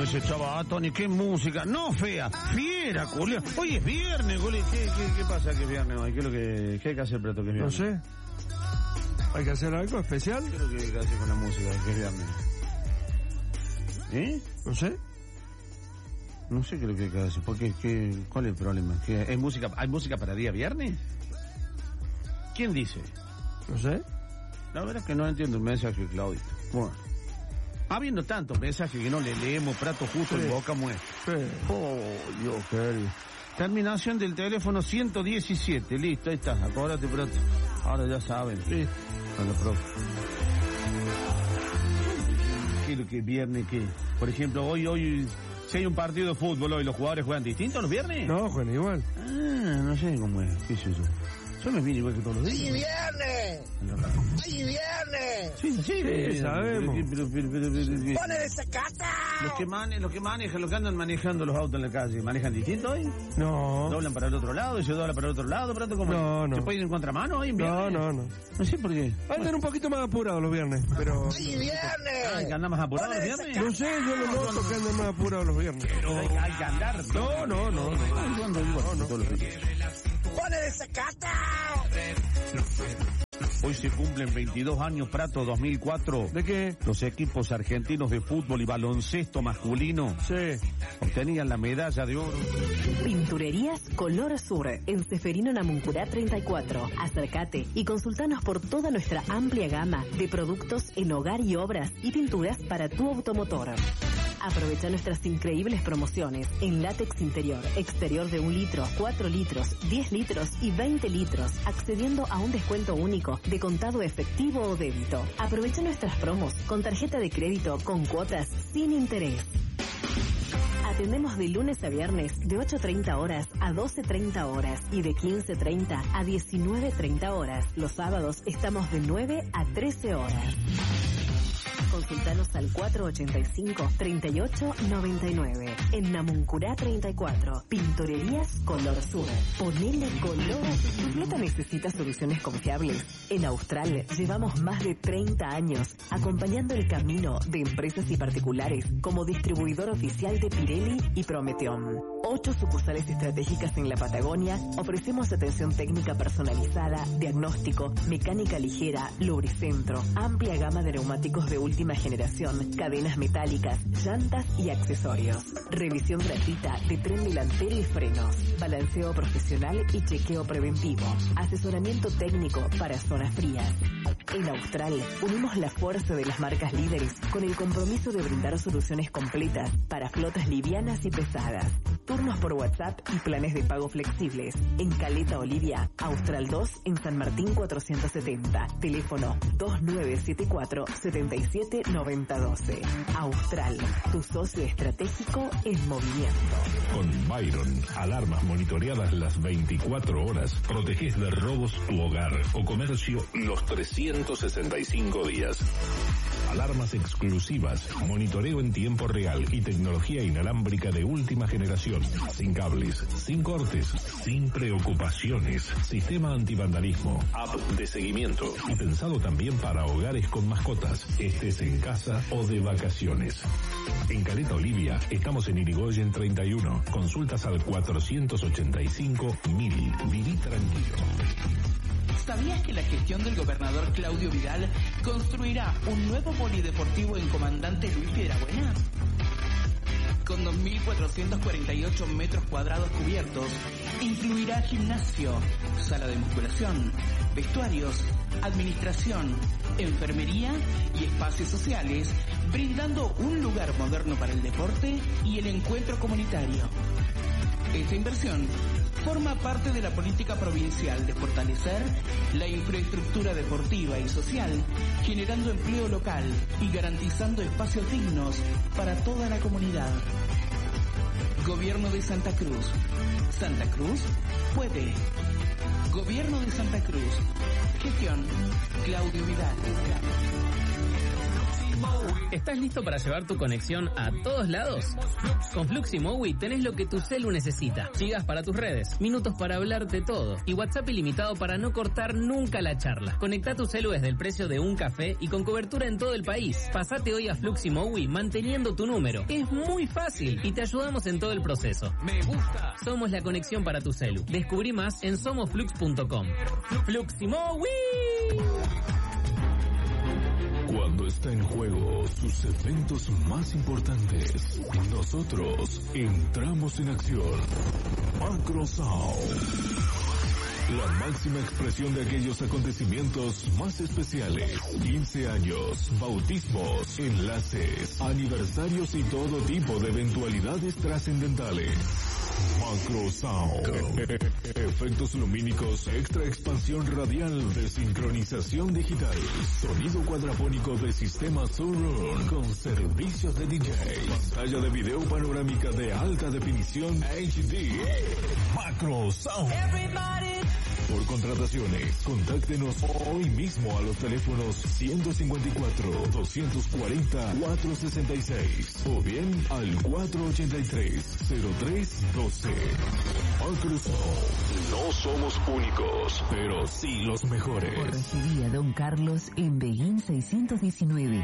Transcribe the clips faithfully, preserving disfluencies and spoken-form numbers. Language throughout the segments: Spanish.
ese chaval, Tony, qué música. No fea, fiera, Julio. Hoy es viernes, Julio. ¿Qué, qué, ¿Qué pasa que es viernes hoy? ¿Qué es lo que qué hay que hacer, Plato, que es viernes? No sé. ¿Hay que hacer algo especial? ¿Qué es lo que hay que hacer con la música, que es viernes? ¿Eh? No sé. No sé qué es lo que hay que hacer. ¿Por qué? ¿Qué, ¿Cuál es el problema? ¿Qué, ¿hay, música, ¿Hay música para día viernes? ¿Quién dice? No sé. La verdad es que no entiendo el mensaje, Claudito. Bueno. Habiendo tantos mensajes que no le leemos, Prato, justo Sí. en boca muerta. Sí. Oh, Dios, querido. Terminación del teléfono ciento diecisiete. Listo, ahí está. Acordate, Prato. Ahora ya saben. Sí. Bueno, profe. ¿Qué es lo que es viernes? ¿Qué? Por ejemplo, hoy, hoy, si hay un partido de fútbol hoy, ¿los jugadores juegan distintos los viernes? No, juegan igual. Ah, no sé cómo es. ¿Qué sé yo? Yo me vine igual que todos los días. ¡Ay, viernes! ¡Ay, viernes! Sí, sí, Sí, pero, sabemos. Pero, pero, pero, pero, pero, ¡Pone desacata! los que manejan, los que manejan, los que andan manejando los autos en la calle, ¿manejan distinto hoy? No. ¿Doblan para el otro lado y se dobla para el otro lado? ¿Prato, cómo? No, no. ¿Se puede ir en contramano hoy en No, viernes? no, no. No sé por qué. Andan un poquito más apurados los viernes, pero... ¡Ay, viernes! Hay que andar más apurado los viernes. No sé, yo lo noto que andan más apurados los viernes. Pero hay, hay que andar. No, no, no, no. Yo ando igual todos los días. ¡Pone desacata! Hoy se cumplen veintidós años, Prato, dos mil cuatro. ¿De qué? Los equipos argentinos de fútbol y baloncesto masculino Sí. obtenían la medalla de oro. Pinturerías Color Sur, en Ceferino Namuncurá treinta y cuatro. Acércate y consultanos por toda nuestra amplia gama de productos en hogar y obras y pinturas para tu automotor. Aprovecha nuestras increíbles promociones en látex interior, exterior de un litro, cuatro litros, diez litros y veinte litros, accediendo a un descuento único de contado efectivo o débito. Aprovecha nuestras promos con tarjeta de crédito con cuotas sin interés. Atendemos de lunes a viernes de ocho treinta horas a doce treinta horas y de quince treinta a diecinueve treinta horas. Los sábados estamos de nueve a trece horas. Consultanos al cuatro ochenta y cinco, treinta y ocho noventa y nueve. En Namuncurá treinta y cuatro. Pinturerías Color Sur. Ponele color. Tu flota necesita soluciones confiables. En Austral llevamos más de treinta años acompañando el camino de empresas y particulares como distribuidor oficial de Pirelli y Prometeon. Ocho sucursales estratégicas en la Patagonia. Ofrecemos atención técnica personalizada, diagnóstico, mecánica ligera, lubricentro, amplia gama de neumáticos de última generación, cadenas metálicas, llantas y accesorios. Revisión gratuita de tren delantero y frenos, balanceo profesional y chequeo preventivo, asesoramiento técnico para zonas frías. En Austral unimos la fuerza de las marcas líderes con el compromiso de brindar soluciones completas para flotas livianas y pesadas. Turnos por WhatsApp y planes de pago flexibles. En Caleta Olivia, Austral dos en San Martín cuatrocientos setenta. Teléfono dos nueve siete cuatro, siete siete nueve cero uno dos. Austral, tu socio estratégico en movimiento. Con Byron, alarmas monitoreadas las veinticuatro horas, protegés de robos tu hogar o comercio los trescientos sesenta y cinco días. Alarmas exclusivas, monitoreo en tiempo real y tecnología inalámbrica de última generación. Sin cables, sin cortes, sin preocupaciones. Sistema antivandalismo, app de seguimiento y pensado también para hogares con mascotas, estés en casa o de vacaciones. En Caleta Olivia estamos en Irigoyen treinta y uno. Consultas al cuatrocientos ochenta y cinco mil. Viví tranquilo. ¿Sabías que la gestión del gobernador Claudio Vidal construirá un nuevo polideportivo en Comandante Luis Piedrabuena? Con dos mil cuatrocientos cuarenta y ocho metros cuadrados cubiertos, incluirá gimnasio, sala de musculación, vestuarios, administración, enfermería y espacios sociales, brindando un lugar moderno para el deporte y el encuentro comunitario. Esta inversión forma parte de la política provincial de fortalecer la infraestructura deportiva y social, generando empleo local y garantizando espacios dignos para toda la comunidad. Gobierno de Santa Cruz. Santa Cruz puede. Gobierno de Santa Cruz. Gestión Claudio Vidal. ¿Estás listo para llevar tu conexión a todos lados? Con Fluximowi tenés lo que tu celu necesita. Gigas para tus redes, minutos para hablar de todo y WhatsApp ilimitado para no cortar nunca la charla. Conecta tu celu desde el precio de un café y con cobertura en todo el país. Pasate hoy a Fluximowi manteniendo tu número. Es muy fácil y te ayudamos en todo el proceso. Me gusta. Somos la conexión para tu celu. Descubrí más en somos flux punto com. Fluximowi. Cuando está en juego sus eventos más importantes, nosotros entramos en acción. Macro Sound. La máxima expresión de aquellos acontecimientos más especiales. quince años, bautismos, enlaces, aniversarios y todo tipo de eventualidades trascendentales. Macro Sound. Efectos lumínicos, extra expansión radial de sincronización digital. Sonido cuadrafónico de sistema Surround con servicios de D J. Pantalla de video panorámica de alta definición H D. Macro Sound. Por contrataciones, contáctenos hoy mismo a los teléfonos ciento cincuenta y cuatro, doscientos cuarenta, cuatrocientos sesenta y seis o bien al cuatrocientos ochenta y tres, cero tres doce. Microsoft. No somos únicos, pero sí los mejores. Forrajería Don Carlos en Beguín seiscientos diecinueve.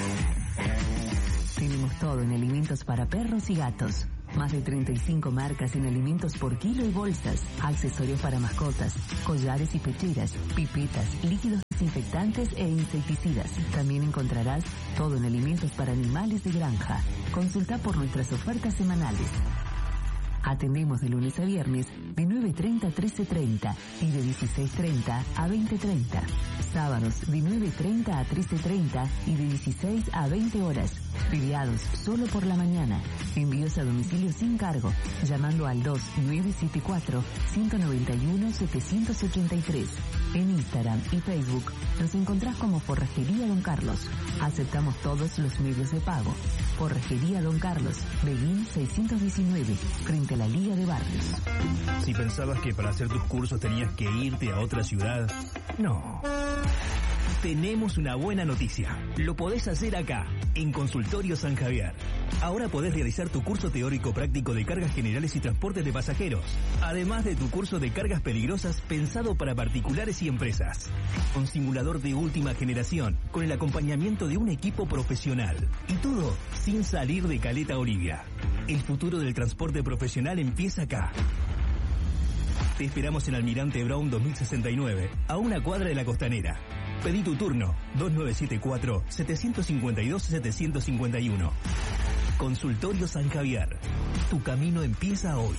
Tenemos todo en alimentos para perros y gatos. Más de treinta y cinco marcas en alimentos por kilo y bolsas, accesorios para mascotas, collares y pecheras, pipetas, líquidos desinfectantes e insecticidas. También encontrarás todo en alimentos para animales de granja. Consulta por nuestras ofertas semanales. Atendemos de lunes a viernes de nueve treinta a trece treinta y de dieciséis treinta a veinte treinta. Sábados de nueve treinta a trece treinta y de dieciséis a veinte horas. Feriados solo por la mañana. Envíos a domicilio sin cargo, llamando al dos nueve siete cuatro, cinco nueve uno, siete ocho tres. En Instagram y Facebook nos encontrás como Forrajería Don Carlos. Aceptamos todos los medios de pago. Forrajería Don Carlos, Beguín seiscientos diecinueve, frente a la Liga de Barrios. Si pensabas que para hacer tus cursos tenías que irte a otra ciudad, no. Tenemos una buena noticia. Lo podés hacer acá, en Consultorio San Javier. Ahora podés realizar tu curso teórico práctico de cargas generales y transporte de pasajeros, además de tu curso de cargas peligrosas pensado para particulares y empresas. Un simulador de última generación, con el acompañamiento de un equipo profesional. Y todo sin salir de Caleta Olivia. El futuro del transporte profesional empieza acá. Te esperamos en Almirante Brown dos mil sesenta y nueve, a una cuadra de la Costanera. Pedí tu turno, dos nueve siete cuatro, siete cinco dos, siete cinco uno. Consultorio San Javier. Tu camino empieza hoy.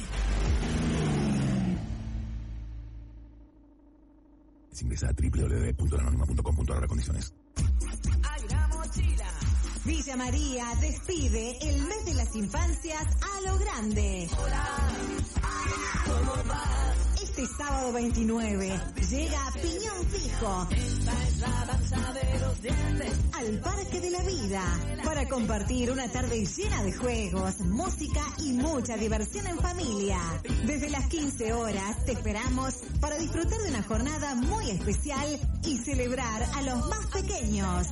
Ingresa a doble u doble u doble u punto anónima punto com punto a r condiciones. Hay una mochila. Villa María despide el mes de las infancias a lo grande. Hola, ¿cómo vas? Este sábado veintinueve llega Piñón Fijo al Parque de la Vida para compartir una tarde llena de juegos, música y mucha diversión en familia. Desde las quince horas te esperamos para disfrutar de una jornada muy especial y celebrar a los más pequeños.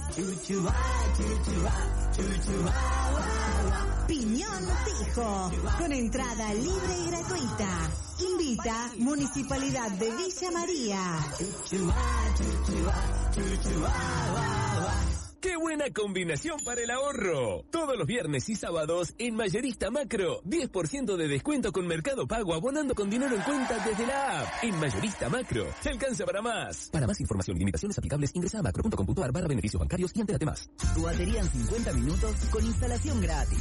Piñón Fijo, con entrada libre y gratuita. Invita Municipalidad de Villa María. ¡Qué buena combinación para el ahorro! Todos los viernes y sábados en Mayorista Macro, diez por ciento de descuento con Mercado Pago abonando con dinero en cuenta desde la app. En Mayorista Macro, se alcanza para más. Para más información y limitaciones aplicables, ingresa a macro punto com punto a r barra beneficios bancarios y entérate más. Tu batería en cincuenta minutos con instalación gratis.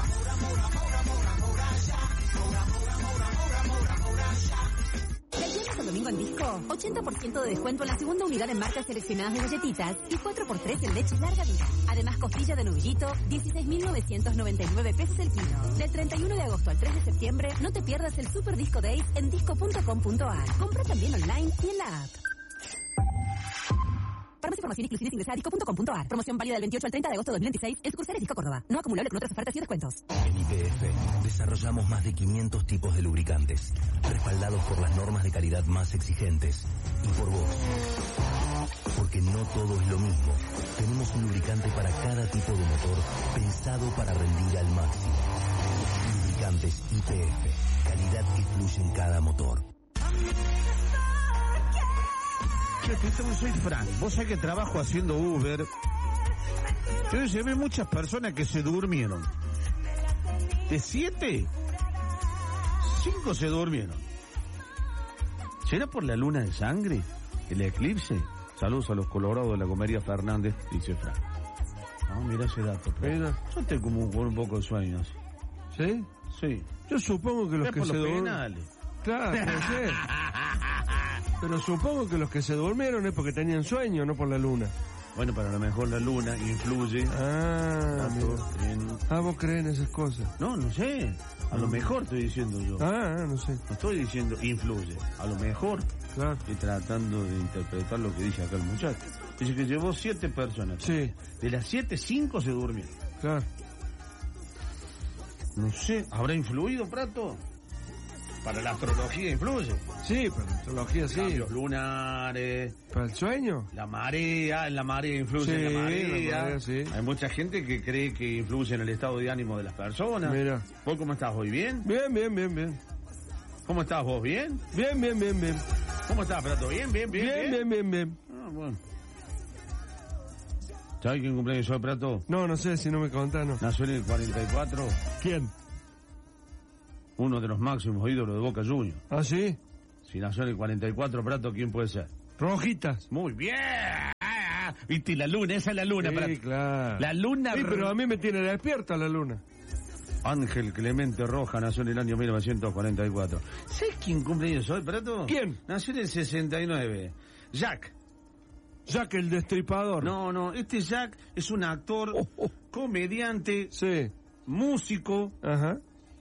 Del viernes al domingo en Disco, ochenta por ciento de descuento en la segunda unidad en marcas seleccionadas de galletitas y cuatro por tres en leche larga vida. Además, costilla de nubillito, dieciséis mil novecientos noventa y nueve pesos el kilo. Del treinta y uno de agosto al tres de septiembre, no te pierdas el Super Disco Days en disco punto com punto a r. Compra también online y en la app. Para más información y exclusiones ingresa a disco punto com punto a r. Promoción válida del veintiocho al treinta de agosto de dos mil veintiséis en sucursales Disco Córdoba. No acumulable con otras ofertas y descuentos. En Y P F desarrollamos más de quinientos tipos de lubricantes, respaldados por las normas de calidad más exigentes. Y por vos. Porque no todo es lo mismo. Tenemos un lubricante para cada tipo de motor, pensado para rendir al máximo. Lubricantes Y P F. Calidad que fluye en cada motor. Che, Tito, soy Frank. Vos sabés que trabajo haciendo Uber. Yo se ve muchas personas que se durmieron. De siete, cinco se durmieron. ¿Será por la luna de sangre? ¿El eclipse? Saludos a los colorados de la comedia Fernández, dice Frank. Ah, mira ese dato. Pero yo tengo como un, un poco de sueño así. ¿Sí? Sí. Yo supongo que los que por se los durmieron... penales. Claro, puede ser. Pero supongo que los que se durmieron es porque tenían sueño, no por la luna. Bueno, pero a lo mejor la luna influye. Ah, en... ah, vos crees en esas cosas. No, no sé. A lo mejor estoy diciendo yo. Ah, no sé. No estoy diciendo influye. A lo mejor. Claro. Estoy tratando de interpretar lo que dice acá el muchacho. Dice que llevó siete personas. Sí. De las siete, cinco se durmieron. Claro. No sé, ¿habrá influido, Prato? Para la astrología influye. Sí, para la astrología sí. Cambios lunares. ¿Para el sueño? La marea, en la marea influye sí, en la marea. La marea sí. Hay mucha gente que cree que influye en el estado de ánimo de las personas. Mira. ¿Vos cómo estás hoy? ¿Bien? Bien, bien, bien, bien. ¿Cómo estás vos? ¿Bien? Bien, bien, bien, bien. ¿Cómo estás, Prato? ¿Bien, bien, bien? Bien, bien, bien, bien. Ah, bueno. ¿Sabes quién cumpleaños hoy, Prato? No, no sé, si no me contás, no. Nació en el cuarenta y cuatro. ¿Quién? Uno de los máximos ídolos de Boca Juniors. ¿Ah, sí? Si nació en el cuarenta y cuatro, Prato, ¿quién puede ser? Rojitas. Muy bien. Viste, la luna, esa es la luna, sí, Prato. Claro. La luna... Sí, pero a mí me tiene despierta la luna. Ángel Clemente Roja nació en el año mil novecientos cuarenta y cuatro. ¿Sabes quién cumpleaños hoy, Prato? ¿Quién? Nació en el sesenta y nueve. Jack. Jack el Destripador. No, no, este Jack es un actor, oh, oh. comediante, sí, músico. Ajá.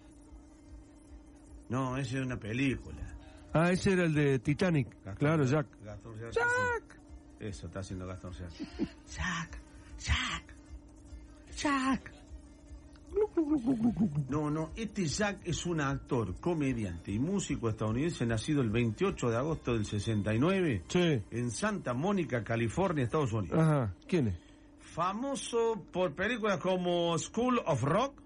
No, ese es una película. Ah, ese era el de Titanic. Gastón, claro, Jack. Gastón, Jack. Jack. Eso está haciendo Gastón Jack. Jack, Jack, Jack. No, no, este Jack es un actor, comediante y músico estadounidense nacido el veintiocho de agosto del sesenta y nueve. Sí. En Santa Mónica, California, Estados Unidos. Ajá, ¿quién es? Famoso por películas como School of Rock.